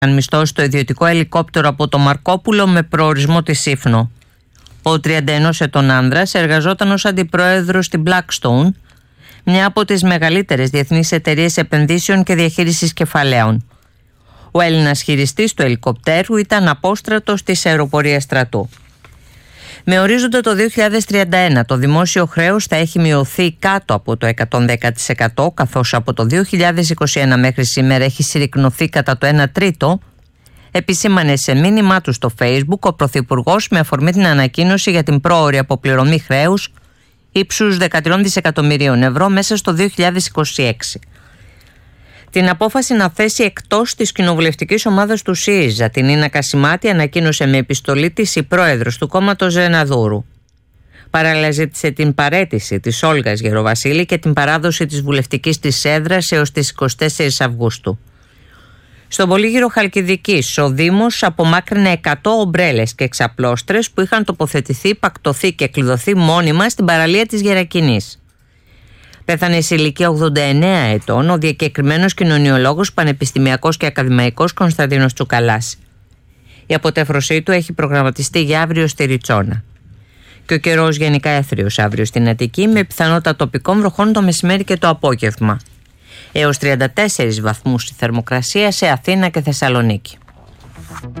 μισθό στο ιδιωτικό ελικόπτερο από το Μαρκόπουλο με προορισμό τη Σύφνο. Ο 31 ετών άνδρας εργαζόταν ως αντιπρόεδρος στην Blackstone, μια από τις μεγαλύτερες διεθνείς εταιρείες επενδύσεων και διαχείρισης κεφαλαίων. Ο Έλληνας χειριστής του ελικοπτέρου ήταν απόστρατος της αεροπορίας στρατού. Με ορίζοντα το 2031 το δημόσιο χρέος θα έχει μειωθεί κάτω από το 110%, καθώς από το 2021 μέχρι σήμερα έχει συρρικνωθεί κατά το 1 τρίτο, επισήμανε σε μήνυμά του στο Facebook ο Πρωθυπουργός με αφορμή την ανακοίνωση για την πρόωρη αποπληρωμή χρέους ύψους 13 δισεκατομμυρίων ευρώ μέσα στο 2026. Την απόφαση να θέσει εκτός της κοινοβουλευτικής ομάδας του ΣΥΡΙΖΑ την Νίνα Κασιμάτη ανακοίνωσε με επιστολή της η πρόεδρος του κόμματος Ζεναδούρου. Παράλληλα ζήτησε την παραίτηση της Όλγας Γεροβασίλη και την παράδοση της βουλευτικής της έδρας έως τις 24 Αυγούστου. Στον Πολύγυρο Χαλκιδικής, ο Δήμος απομάκρυνε 100 ομπρέλες και εξαπλώστρες που είχαν τοποθετηθεί, πακτωθεί και κλειδωθεί μόνιμα στην παραλία της Γερακινής. Πέθανε σε ηλικία 89 ετών ο διακεκριμένος κοινωνιολόγος, πανεπιστημιακός και ακαδημαϊκός Κωνσταντίνος Τσουκαλάς. Η αποτέφρωσή του έχει προγραμματιστεί για αύριο στη Ριτσόνα. Και ο καιρός γενικά έθριος αύριο στην Αττική, με πιθανότητα τοπικών βροχών το μεσημέρι και το απόγευμα. Έως 34 βαθμούς η θερμοκρασία σε Αθήνα και Θεσσαλονίκη.